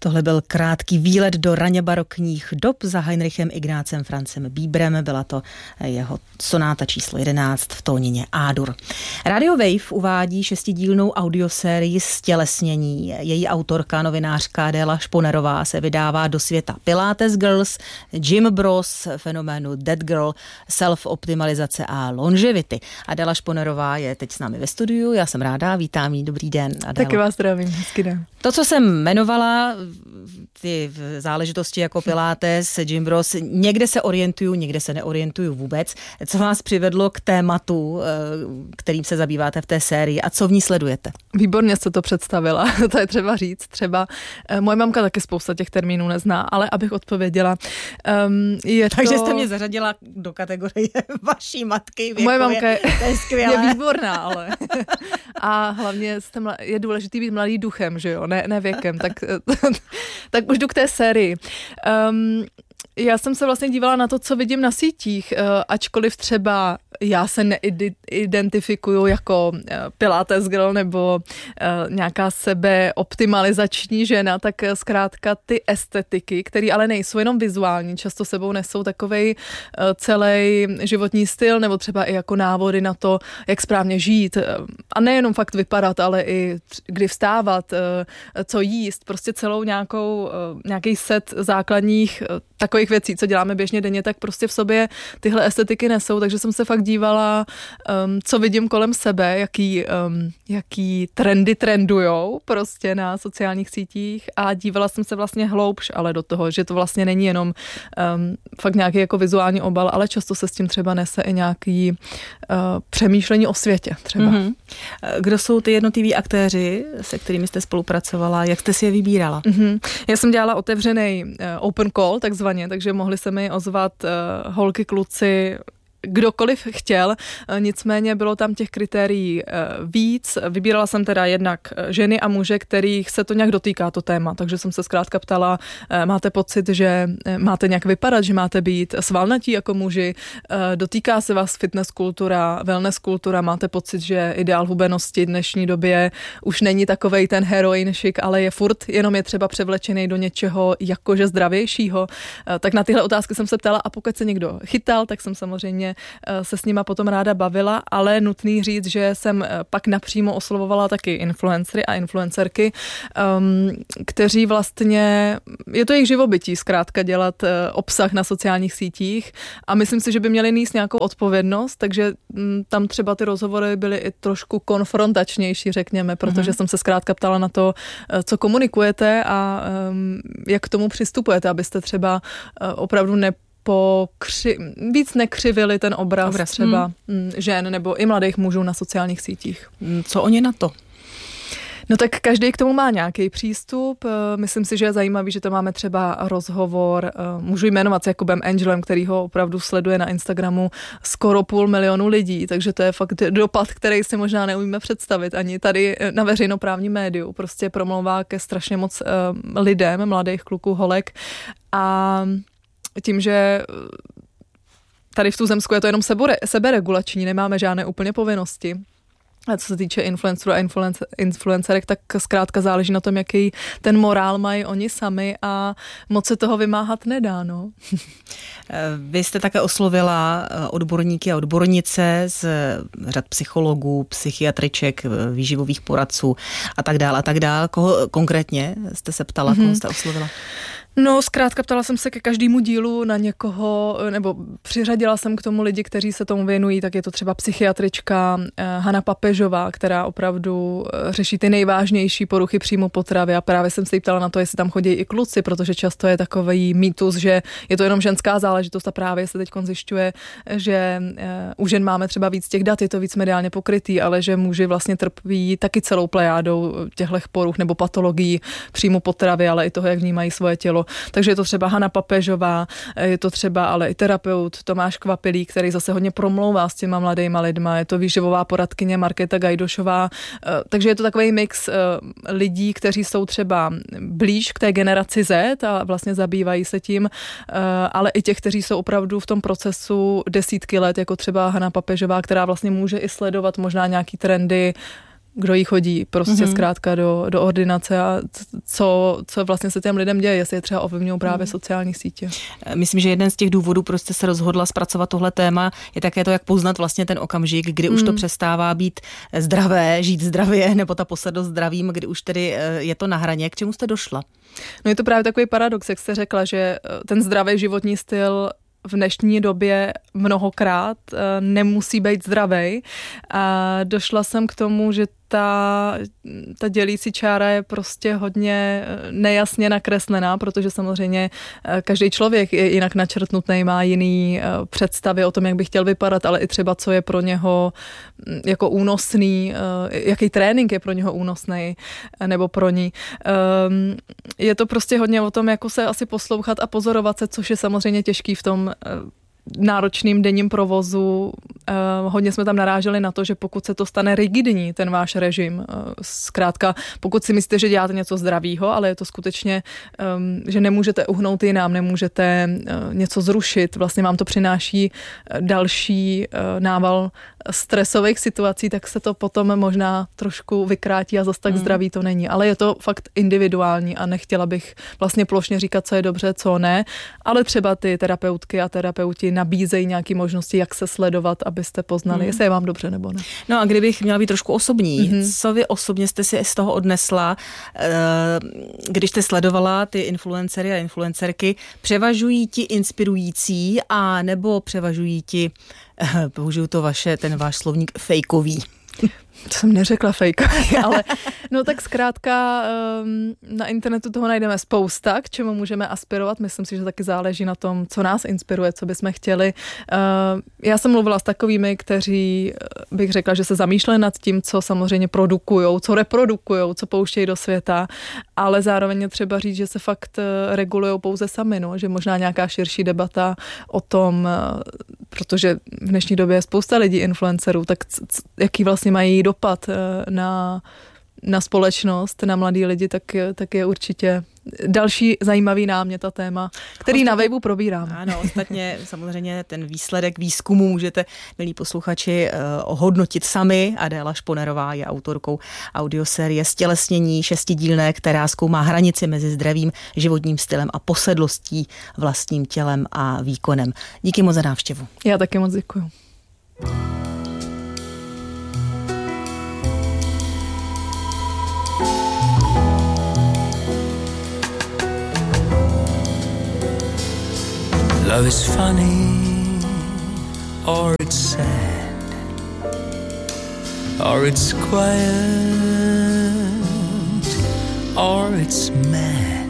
Tohle byl krátký výlet do raně barokních dob za Heinrichem Ignácem Franzem Bieberem. Byla to jeho sonáta číslo 11 v tónině A-dur. Radio Wave uvádí 6dílnou audiosérii Stělesnění. Její autorka, novinářka Adéla Šponerová, se vydává do světa Pilates Girls, Gym Bros, fenoménu Dead Girl, self-optimalizace a longevity. Adéla Šponerová je teď s námi ve studiu. Já jsem ráda, vítám jí. Dobrý den, Adélo. Taky vás zdravím, hezky den. To, co jsem jmenovala, ty záležitosti jako Pilates, Gym Bros, někde se orientuju, někde se neorientuju vůbec. Co vás přivedlo k tématu, kterým se zabýváte v té sérii a co v ní sledujete? Výborně jste to představila, to je třeba říct. Třeba moje mamka taky spousta těch termínů nezná, ale abych odpověděla, Takže jste mě zařadila do kategorie vaší matky věkově. Moje mamka je výborná, ale. A hlavně je důležitý být mladý duchem, že jo, ne věkem, tak už jdu k té sérii. Já jsem se vlastně dívala na to, co vidím na sítích, ačkoliv třeba já se neidentifikuju jako Pilates girl nebo nějaká sebeoptimalizační žena, tak zkrátka ty estetiky, které ale nejsou jenom vizuální, často sebou nesou takovej celý životní styl nebo třeba i jako návody na to, jak správně žít a nejenom fakt vypadat, ale i kdy vstávat, co jíst, prostě celou nějaký set základních takových věcí, co děláme běžně denně, tak prostě v sobě tyhle estetiky nesou, takže jsem se fakt dívala, co vidím kolem sebe, jaký trendy trendujou prostě na sociálních sítích a dívala jsem se vlastně hloubš, ale do toho, že to vlastně není jenom fakt nějaký jako vizuální obal, ale často se s tím třeba nese i nějaký přemýšlení o světě třeba. Mm-hmm. Kdo jsou ty jednotliví aktéři, se kterými jste spolupracovala, jak jste si je vybírala? Mm-hmm. Já jsem dělala otevřený open call, takzvaně, takže mohli se mi ozvat holky, kluci, kdokoliv chtěl, nicméně bylo tam těch kritérií víc. Vybírala jsem teda jednak ženy a muže, kterých se to nějak dotýká, to téma, takže jsem se zkrátka ptala, máte pocit, že máte nějak vypadat, že máte být svalnatí jako muži, dotýká se vás fitness kultura, wellness kultura, máte pocit, že ideál hubenosti v dnešní době už není takovej ten heroin šik, ale je furt, jenom je třeba převlečený do něčeho jakože zdravějšího. Tak na tyhle otázky jsem se ptala a pokud se někdo chytal, tak jsem samozřejmě se s nima potom ráda bavila, ale nutný říct, že jsem pak napřímo oslovovala taky influencery a influencerky, kteří vlastně, je to jejich živobytí zkrátka dělat obsah na sociálních sítích a myslím si, že by měli nést nějakou odpovědnost, takže tam třeba ty rozhovory byly i trošku konfrontačnější, řekněme, protože jsem se zkrátka ptala na to, co komunikujete a jak k tomu přistupujete, abyste třeba opravdu víc nekřivili ten obraz třeba žen nebo i mladých mužů na sociálních sítích. Co oni na to? No tak každý k tomu má nějaký přístup. Myslím si, že je zajímavý, že to máme třeba rozhovor, můžu jmenovat s Jakubem Angelem, který ho opravdu sleduje na Instagramu skoro 500 000 lidí, takže to je fakt dopad, který si možná neumíme představit ani tady na veřejnoprávním médiu. Prostě promlouvá ke strašně moc lidem, mladých kluků, holek a tím, že tady v Tuzemsku je to jenom seberegulační, nemáme žádné úplně povinnosti. A co se týče influencerů a influencerek, tak zkrátka záleží na tom, jaký ten morál mají oni sami a moc se toho vymáhat nedá, no. Vy jste také oslovila odborníky a odbornice z řad psychologů, psychiatriček, výživových poradců a tak dále. Koho konkrétně jste se ptala, koho jste oslovila? No, zkrátka ptala jsem se ke každému dílu na někoho, nebo přiřadila jsem k tomu lidi, kteří se tomu věnují, tak je to třeba psychiatrička Hana Papežová, která opravdu řeší ty nejvážnější poruchy příjmu potravy a právě jsem se jí ptala na to, jestli tam chodí i kluci, protože často je takový mýtus, že je to jenom ženská záležitost a právě se teď zjišťuje, že u žen máme třeba víc těch dat, je to víc mediálně pokrytý, ale že muži vlastně trpí taky celou plejádou těchto poruch nebo patologií příjmu potravy, ale i toho, jak vnímají svoje tělo. Takže je to třeba Hana Papežová, je to třeba ale i terapeut Tomáš Kvapilý, který zase hodně promlouvá s těma mladýma lidma, je to výživová poradkyně Markéta Gajdošová, takže je to takový mix lidí, kteří jsou třeba blíž k té generaci Z a vlastně zabývají se tím, ale i těch, kteří jsou opravdu v tom procesu desítky let, jako třeba Hana Papežová, která vlastně může i sledovat možná nějaký trendy kdo jí chodí prostě zkrátka do ordinace a co vlastně se těm lidem děje, jestli je třeba ovlivňují právě sociální sítě. Myslím, že jeden z těch důvodů, proč jste se rozhodla zpracovat tohle téma, je také to, jak poznat vlastně ten okamžik, kdy už to přestává být zdravé, žít zdravě, nebo ta posedlost zdravím, kdy už tedy je to na hraně. K čemu jste došla? No je to právě takový paradox, jak jste řekla, že ten zdravý životní styl v dnešní době mnohokrát nemusí být zdravej. A došla jsem k tomu, že ta dělící čára je prostě hodně nejasně nakreslená, protože samozřejmě každý člověk je jinak načrtnutý, má jiný představy o tom, jak by chtěl vypadat, ale i třeba, co je pro něho jako únosný, jaký trénink je pro něho únosný, nebo pro ní. Je to prostě hodně o tom, jako se asi poslouchat a pozorovat se, což je samozřejmě těžký v tom náročným denním provozu. Hodně jsme tam naráželi na to, že pokud se to stane rigidní, ten váš režim, zkrátka, pokud si myslíte, že děláte něco zdravýho, ale je to skutečně, že nemůžete uhnout jinam, nemůžete něco zrušit, vlastně vám to přináší další nával stresových situací, tak se to potom možná trošku vykrátí a zase tak zdravý to není. Ale je to fakt individuální a nechtěla bych vlastně plošně říkat, co je dobře, co ne, ale třeba ty terapeutky a terapeuti nabízejí nějaké možnosti, jak se sledovat, abyste poznali, jestli je vám dobře nebo ne. No a kdybych měla být trošku osobní, co vy osobně jste si z toho odnesla, když jste sledovala ty influencery a influencerky, převažují ti inspirující a nebo převažují ti, použiju to ten váš slovník, fejkový? To jsem neřekla fake, ale no tak zkrátka na internetu toho najdeme spousta, k čemu můžeme aspirovat. Myslím si, že taky záleží na tom, co nás inspiruje, co bychom chtěli. Já jsem mluvila s takovými, kteří bych řekla, že se zamýšleli nad tím, co samozřejmě produkujou, co reprodukujou, co pouštějí do světa, ale zároveň je třeba říct, že se fakt regulujou pouze sami, no, že možná nějaká širší debata o tom, protože v dnešní době je spousta lidí influencerů, tak jaký vlastně mají dopad na společnost, na mladý lidi, tak je určitě další zajímavý námět a téma, který na Waveu probíráme. Ano, ostatně samozřejmě ten výsledek výzkumu můžete, milí posluchači, ohodnotit sami. Adéla Šponerová je autorkou audiosérie Stělesnění 6dílné, která zkoumá hranici mezi zdravým životním stylem a posedlostí vlastním tělem a výkonem. Díky moc za návštěvu. Já taky moc děkuju. Love is funny, or it's sad, or it's quiet, or it's mad.